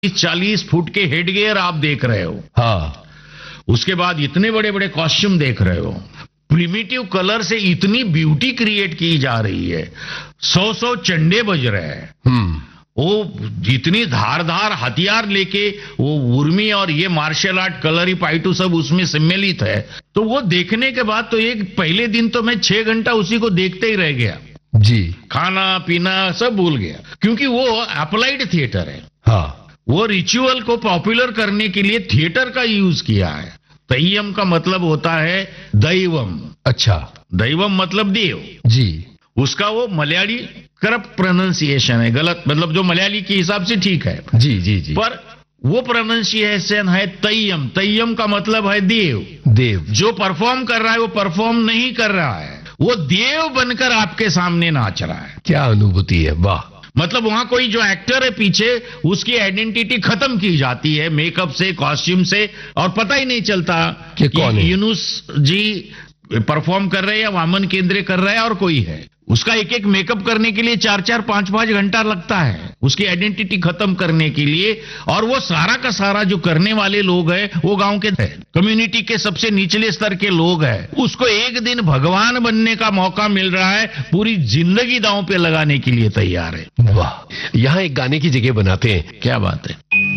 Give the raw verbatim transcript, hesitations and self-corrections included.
चालीस फुट के हेडगियर आप देख रहे हो। हाँ। उसके बाद इतने बड़े बड़े कॉस्ट्यूम देख रहे हो। प्रिमिटिव कलर से इतनी ब्यूटी क्रिएट की जा रही है। सौ सौ चंडे बज रहे हैं। हम्म। वो जितनी धारदार हथियार लेके वो उर्मी और ये मार्शल आर्ट कलरी पाइटू सब उसमें सम्मिलित है। तो वो देखने के बाद तो एक पहले दिन तो मैं छह घंटा उसी को देखते ही रह गया जी। खाना पीना सब भूल गया, क्योंकि वो अप्लाइड थिएटर है। हाँ। वो रिचुअल को पॉपुलर करने के लिए थिएटर का यूज किया है। तय्यम का मतलब होता है दैवम। अच्छा। दैवम मतलब देव जी। उसका वो मलयाली करप्ट प्रोनाउंसिएशन है, गलत मतलब जो मलयाली के हिसाब से ठीक है। जी जी जी। पर वो प्रोनाउंसिएशन है तय्यम। तय्यम का मतलब है देव। देव जो परफॉर्म कर रहा है वो परफॉर्म नहीं कर रहा है, वो देव बनकर आपके सामने नाच रहा है। क्या अनुभूति है, वाह। मतलब वहां कोई जो एक्टर है पीछे उसकी आइडेंटिटी खत्म की जाती है मेकअप से, कॉस्ट्यूम से, और पता ही नहीं चलता कि कौन है। यूनुस जी परफॉर्म कर रहे हैं या वामन केंद्रे कर रहा है और कोई है। उसका एक एक मेकअप करने के लिए चार चार पांच पांच घंटा लगता है उसकी आइडेंटिटी खत्म करने के लिए। और वो सारा का सारा जो करने वाले लोग हैं वो गांव के कम्युनिटी के सबसे निचले स्तर के लोग हैं। उसको एक दिन भगवान बनने का मौका मिल रहा है, पूरी जिंदगी दांव पे लगाने के लिए तैयार है। वाह। यहाँ एक गाने की जगह बनाते हैं। क्या बात है।